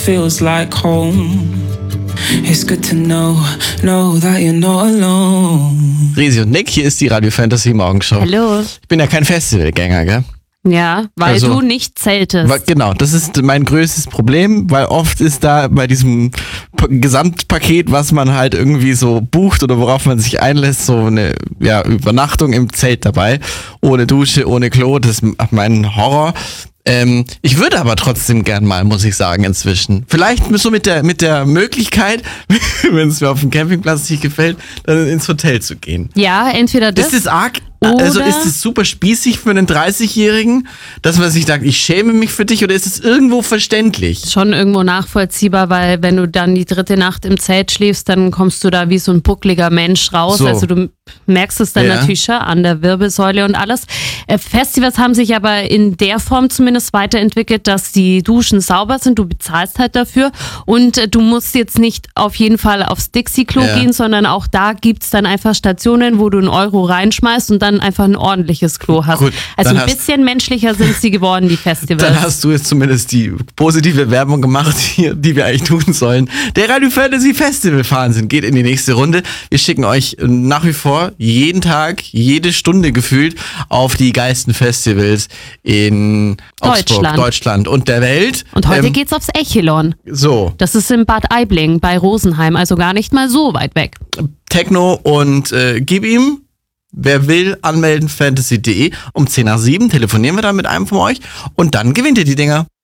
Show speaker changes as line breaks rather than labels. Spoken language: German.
feels like home. It's good to know that you're not alone.
Risi und Nick, hier ist die Radio Fantasy Morgenshow.
Hallo.
Ich bin ja kein Festivalgänger, gell?
Ja, weil du nicht zeltest.
Genau, das ist mein größtes Problem, weil oft ist da bei diesem Gesamtpaket, was man halt irgendwie so bucht oder worauf man sich einlässt, so eine Übernachtung im Zelt dabei. Ohne Dusche, ohne Klo, das ist mein Horror. Ich würde aber trotzdem gern mal, muss ich sagen, inzwischen. Vielleicht so mit der Möglichkeit, wenn es mir auf dem Campingplatz nicht gefällt, dann ins Hotel zu gehen.
Ja, entweder das.
Ist es arg? Also ist es super spießig für einen 30-Jährigen, dass man sich sagt, ich schäme mich für dich, oder ist es irgendwo verständlich?
Schon irgendwo nachvollziehbar, weil wenn du dann die 3. Nacht im Zelt schläfst, dann kommst du da wie so ein buckliger Mensch raus. So. Also du merkst es dann natürlich schon an der Wirbelsäule und alles. Festivals haben sich aber in der Form zumindest weiterentwickelt, dass die Duschen sauber sind, du bezahlst halt dafür und du musst jetzt nicht auf jeden Fall aufs Dixie-Klo gehen, sondern auch da gibt's dann einfach Stationen, wo du einen Euro reinschmeißt und dann einfach ein ordentliches Klo hast. Gut, also ein bisschen menschlicher sind sie geworden, die Festivals.
Dann hast du jetzt zumindest die positive Werbung gemacht, die wir eigentlich tun sollen. Der Radio Fantasy Festival Wahnsinn geht in die nächste Runde. Wir schicken euch nach wie vor jeden Tag, jede Stunde gefühlt auf die geilsten Festivals in Augsburg, Deutschland und der Welt.
Und heute geht's aufs Echelon.
So.
Das ist in Bad Aibling bei Rosenheim, also gar nicht mal so weit weg.
Techno und gib ihm. Wer will, anmelden, fantasy.de. Um 10 nach 7 telefonieren wir dann mit einem von euch und dann gewinnt ihr die Dinger.